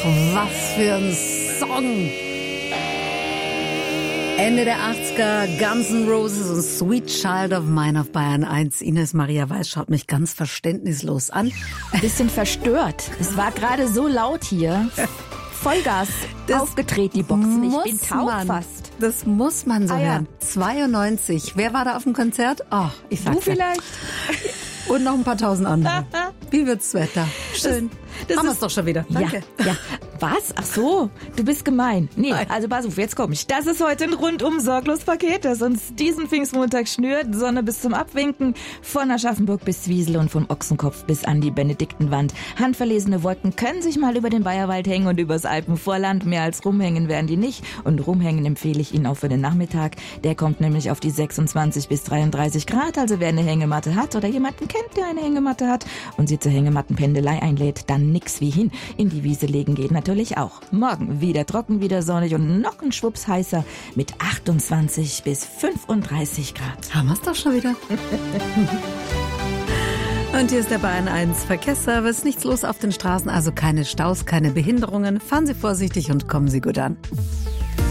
Was für ein Song! Ende der 80er, Guns N' Roses und Sweet Child of Mine auf Bayern 1. Ines Maria Weiß schaut mich ganz verständnislos an. Ein bisschen verstört. Es war gerade so laut hier. Vollgas aufgedreht, die Boxen. Ich bin taub fast. Das muss man so hören. 92. Wer war da auf dem Konzert? Oh, ich sag's Du vielleicht? Und noch ein paar tausend andere. Wie wird's Wetter? Schön. Das haben wir es doch schon wieder. Danke. Ja. Was? Ach so, du bist gemein. Nee, Nein. also pass auf, jetzt komm ich. Das ist heute ein rundum sorglos Paket, das uns diesen Pfingstmontag schnürt. Sonne bis zum Abwinken, von Aschaffenburg bis Wiesel und vom Ochsenkopf bis an die Benediktenwand. Handverlesene Wolken können sich mal über den Bayerwald hängen und übers Alpenvorland. Mehr als rumhängen werden die nicht. Und rumhängen empfehle ich Ihnen auch für den Nachmittag. Der kommt nämlich auf die 26 bis 33 Grad. Also wer eine Hängematte hat oder jemanden kennt, der eine Hängematte hat und sie zur Hängemattenpendelei einlädt, dann nix wie hin. In die Wiese legen geht natürlich auch. Morgen wieder trocken, wieder sonnig und noch ein Schwupps heißer mit 28 bis 35 Grad. Haben wir es doch schon wieder. Und hier ist der Bayern 1 Verkehrsservice. Nichts los auf den Straßen, also keine Staus, keine Behinderungen. Fahren Sie vorsichtig und kommen Sie gut an.